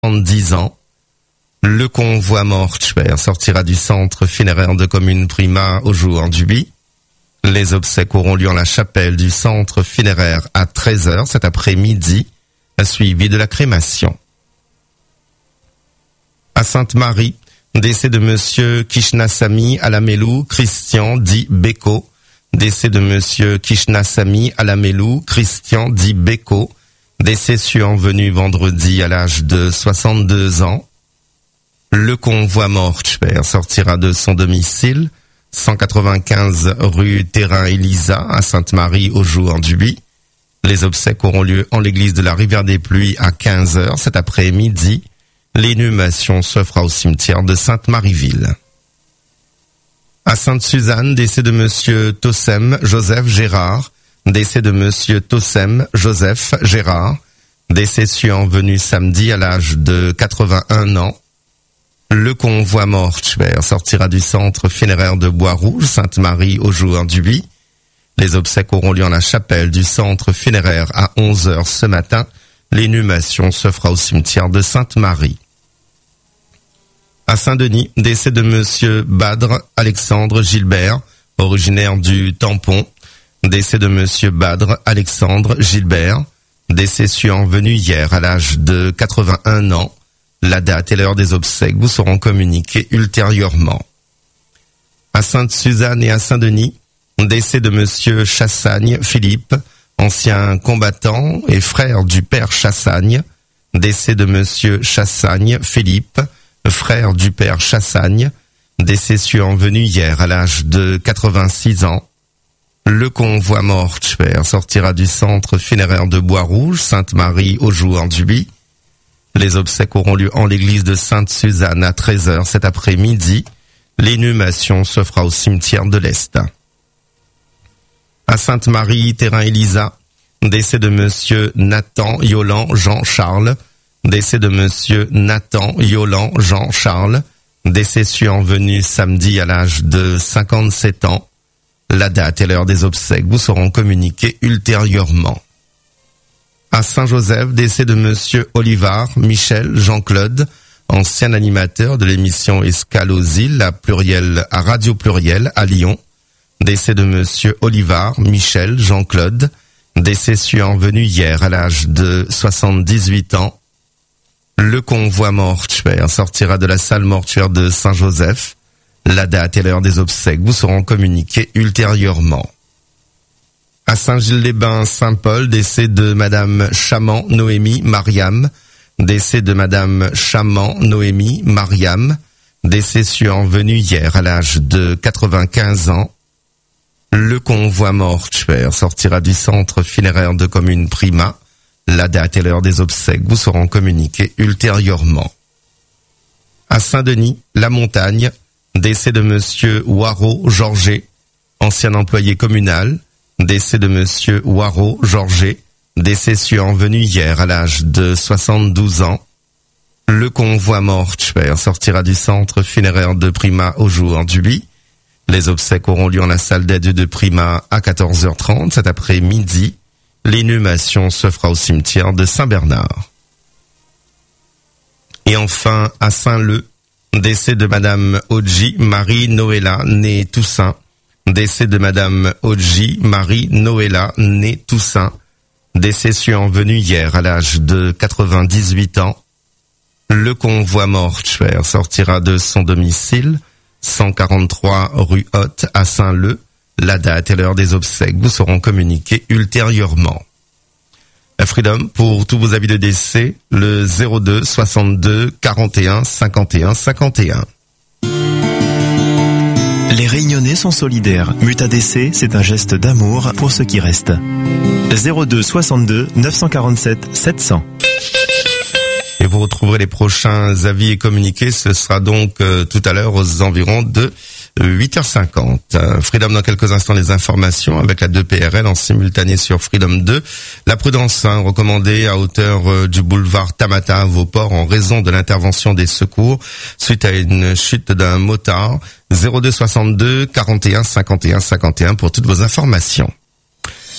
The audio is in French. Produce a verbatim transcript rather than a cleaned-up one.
soixante-dix ans. Le convoi mortuaire sortira du centre funéraire de commune Prima au jour du huit. Les obsèques auront lieu en la chapelle du centre funéraire à treize heures cet après-midi, suivi de la crémation. À Sainte-Marie, décès de monsieur Kishnasamy Alamelou Christian dit Beko. Décès de monsieur Kishnasamy Alamelou Christian dit Beko. Décès survenu vendredi à l'âge de soixante-deux ans. Le convoi mortuaire sortira de son domicile, cent quatre-vingt-quinze rue Terrain Elisa à Sainte-Marie au jour du huit. Les obsèques auront lieu en l'église de la Rivière des Pluies à quinze heures cet après-midi. L'inhumation se fera au cimetière de Sainte-Marie-Ville. À Sainte-Suzanne, décès de monsieur Tossem Joseph Gérard. Décès de monsieur Tossem Joseph Gérard. Décès survenu samedi à l'âge de quatre-vingt-un ans. Le convoi mortuaire sortira du centre funéraire de Bois-Rouge, Sainte-Marie au jour du huit. Les obsèques auront lieu en la chapelle du centre funéraire à onze heures ce matin. L'inhumation se fera au cimetière de Sainte-Marie. À Saint-Denis, décès de monsieur Badre Alexandre Gilbert, originaire du Tampon. Décès de monsieur Badre Alexandre Gilbert. Décès survenu hier à l'âge de quatre-vingt-un ans. La date et l'heure des obsèques vous seront communiquées ultérieurement. À Sainte-Suzanne et à Saint-Denis, décès de monsieur Chassagne Philippe, ancien combattant et frère du père Chassagne. Décès de monsieur Chassagne Philippe, frère du père Chassagne. Décès survenu hier à l'âge de quatre-vingt-six ans. Le convoi mortuaire sortira du centre funéraire de Bois-Rouge, Sainte-Marie au jour du huit. Les obsèques auront lieu en l'église de Sainte-Suzanne à treize heures cet après-midi. L'inhumation se fera au cimetière de l'Est. À Sainte-Marie, Terrain Elisa, décès de monsieur Nathan Yolan Jean-Charles. Décès de monsieur Nathan Yolan Jean-Charles. Décès survenu samedi à l'âge de cinquante-sept ans. La date et l'heure des obsèques vous seront communiquées ultérieurement. À Saint-Joseph, décès de monsieur Olivard Michel Jean-Claude, ancien animateur de l'émission Escale aux îles à pluriel, à Radio Pluriel à Lyon. Décès de monsieur Olivard Michel Jean-Claude. Décès survenu hier à l'âge de soixante-dix-huit ans. Le convoi mortuaire sortira de la salle mortuaire de Saint-Joseph. La date et l'heure des obsèques vous seront communiquées ultérieurement. À Saint-Gilles-les-Bains, Saint-Paul, décès de madame Chaman Noémie Mariam. Décès de madame Chaman Noémie Mariam. Décès survenu hier à l'âge de quatre-vingt-quinze ans. Le convoi mortuaire sortira du centre funéraire de commune Prima. La date et l'heure des obsèques vous seront communiquées ultérieurement. À Saint-Denis, La Montagne, décès de monsieur Waro Georget, ancien employé communal. Décès de monsieur Waro Georget, décès survenu hier à l'âge de soixante-douze ans. Le convoi mortuaire sortira du centre funéraire de Prima au jour du huit. Les obsèques auront lieu en la salle d'aide de Prima à quatorze heures trente cet après-midi. L'inhumation se fera au cimetière de Saint-Bernard. Et enfin, à Saint-Leu, décès de madame Odji Marie Noëlla, née Toussaint. Décès de madame Odji Marie Noëlla, née Toussaint. Décès survenu hier à l'âge de quatre-vingt-dix-huit ans. Le convoi mortuaire sortira de son domicile, cent quarante-trois rue Haute à Saint-Leu. La date et l'heure des obsèques vous seront communiquées ultérieurement. À Freedom, pour tous vos avis de décès, le zéro deux soixante-deux quarante et un cinquante et un cinquante et un. Les Réunionnais sont solidaires. Muta décès, c'est un geste d'amour pour ceux qui restent. zéro deux soixante-deux neuf cent quarante-sept sept cents. Et vous retrouverez les prochains avis et communiqués. Ce sera donc euh, tout à l'heure aux environs de huit heures cinquante. Euh, Freedom dans quelques instants, les informations avec la deux P R L en simultané sur Freedom deux. La prudence hein, recommandée à hauteur euh, du boulevard Tamata à Vauport en raison de l'intervention des secours suite à une chute d'un motard. zéro deux soixante-deux quarante et un cinquante et un cinquante et un pour toutes vos informations.